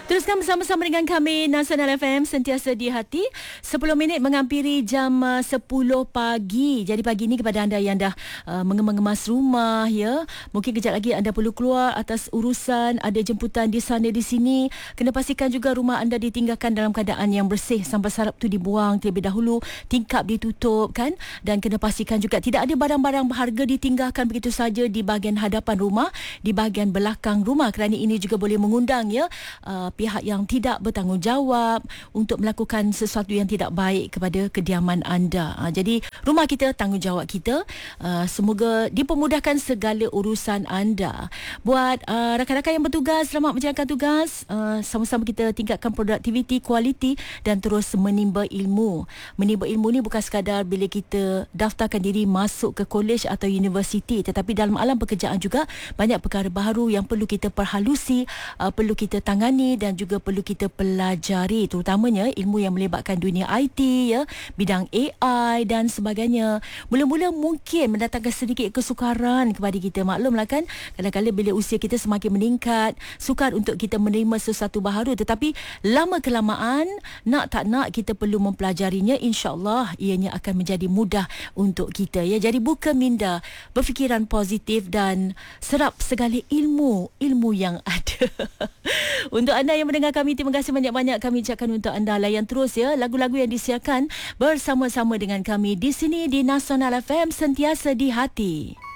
Teruskan bersama-sama dengan kami Nasional FM sentiasa di hati. 10 minit menghampiri jam 10 pagi. Jadi pagi ini kepada anda yang dah mengemas rumah ya, mungkin kejap lagi anda perlu keluar atas urusan, ada jemputan di sana di sini, kena pastikan juga rumah anda ditinggalkan dalam keadaan yang bersih, sampah sarap tu dibuang terlebih dahulu, tingkap ditutup kan, dan kena pastikan juga tidak ada barang-barang berharga ditinggalkan begitu saja di bahagian hadapan rumah, di bahagian belakang rumah, kerana ini juga boleh mengundang ya pihak yang tidak bertanggungjawab untuk melakukan sesuatu yang tidak baik kepada kediaman anda. Jadi rumah kita, tanggungjawab kita. Semoga dipermudahkan segala urusan anda. Buat rakan-rakan yang bertugas, selamat menjalankan tugas. Sama-sama kita tingkatkan produktiviti, kualiti dan terus menimba ilmu. Menimba ilmu ni bukan sekadar bila kita daftarkan diri masuk ke kolej atau universiti, tetapi dalam alam pekerjaan juga banyak perkara baru yang perlu kita perhalusi, perlu kita tangani dan juga perlu kita pelajari, terutamanya ilmu yang melibatkan dunia IT ya, bidang AI dan sebagainya. Mula-mula mungkin mendatangkan sedikit kesukaran kepada kita, maklumlah kan, kadang-kadang bila usia kita semakin meningkat, sukar untuk kita menerima sesuatu baharu, tetapi lama kelamaan nak tak nak kita perlu mempelajarinya, insya-Allah ianya akan menjadi mudah untuk kita ya. Jadi buka minda, berfikiran positif dan serap segala ilmu yang ada. Untuk anda yang mendengar kami, terima kasih banyak-banyak kami ucapkan untuk anda. Layan terus ya lagu-lagu yang disiarkan bersama-sama dengan kami di sini di Nasional FM, sentiasa di hati.